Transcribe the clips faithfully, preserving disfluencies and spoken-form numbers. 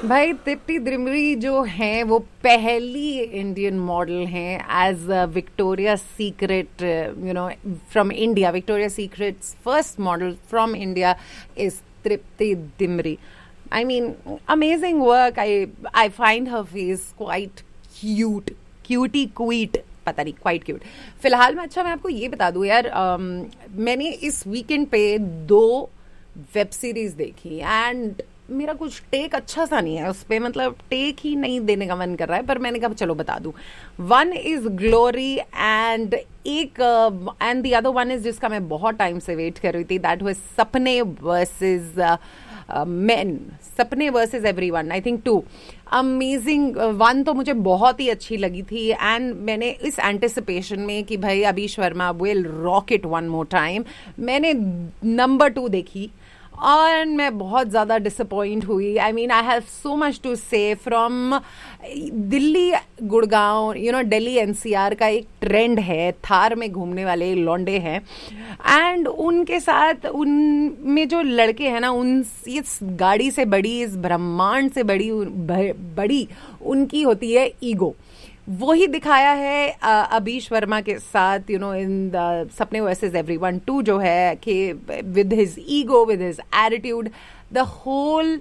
भाई तृप्ति दिमरी जो है वो पहली इंडियन मॉडल हैं as Victoria secret, you know, from India. Victoria secrets first model from India is Tripti Dimri. I mean, amazing work. I I find her face quite cute, cutie quite, पता नहीं, quite cute. फिलहाल मैं अच्छा मैं आपको ये बता दूं यार, um, मैंने इस वीकेंड पे दो वेब सीरीज देखी एंड मेरा कुछ टेक अच्छा सा नहीं है उस पर, मतलब टेक ही नहीं देने का मन कर रहा है, पर मैंने कहा चलो बता दूं. वन इज ग्लोरी एंड एक and the other one is जिसका मैं बहुत टाइम से वेट कर रही थी, दैट वाज सपने वर्सेस मेन. सपने versus everyone, I think to. Amazing. One तो मुझे बहुत ही अच्छी लगी थी एंड मैंने इस एंटिसिपेशन में कि भाई Abhish Verma will rock it one more time, मैंने नंबर टू देखी और मैं बहुत ज़्यादा डिसअपॉइंट हुई. I mean I have so much to से. From Delhi Gurgaon, you know, Delhi NCR का एक ट्रेंड है, थार में घूमने वाले लौंडे हैं एंड उनके साथ उनमें जो लड़के हैं ना, उन इस गाड़ी से बड़ी, इस ब्रह्मांड से बड़ी बड़ी उनकी होती है ईगो. वही दिखाया है अभीश वर्मा के साथ, यू नो, इन द सपने वर्सेस एवरीवन टू, जो है कि with his ego, with his attitude, the whole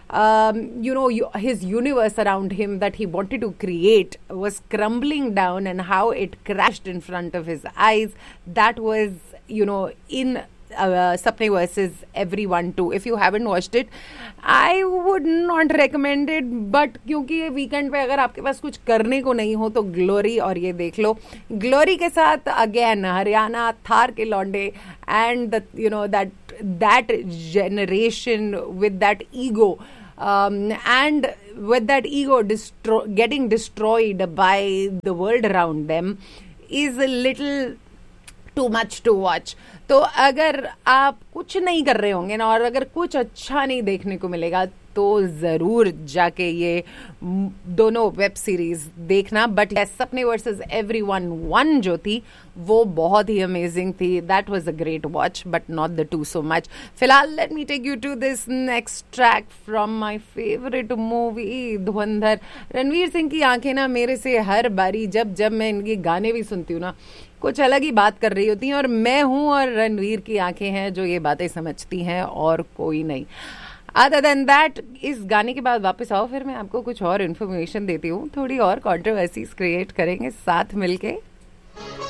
you know his universe around him that he wanted to create was crumbling down, and how it crashed in front of his eyes. That was, you know, in uh, Sapne versus Everyone too. If you haven't watched it, I would not recommend it, but क्योंकि ये weekend पे अगर आपके पास कुछ करने को नहीं हो तो ग्लोरी और ये देख लो. ग्लोरी के साथ अगेन हरियाणा थार के लौंडे and the, you know, that that generation with that ego. Um, and with that ego destro- getting destroyed by the world around them is a little too much to watch. तो अगर आप कुछ नहीं कर रहे होंगे ना और अगर कुछ अच्छा नहीं देखने को मिलेगा तो ज़रूर जाके ये दोनों वेब सीरीज देखना. बट सपने वर्सेस एवरीवन वन जो थी वो बहुत ही अमेजिंग थी. That was a great watch but not the two so much. फिलहाल let me take you to this next track from my favourite movie धुरंधर. रणवीर सिंह की आंखें ना मेरे से हर बारी जब जब मैं इनके गाने भी सुनती हूँ ना कुछ अलग ही बात कर रही होती हैं, और मैं हूँ और रणवीर की आंखें हैं जो ये बातें समझती हैं और कोई नहीं. अदर देन दैट, इस गाने के बाद वापस आओ, फिर मैं आपको कुछ और इन्फॉर्मेशन देती हूँ, थोड़ी और कंट्रोवर्सीज क्रिएट करेंगे साथ मिलके.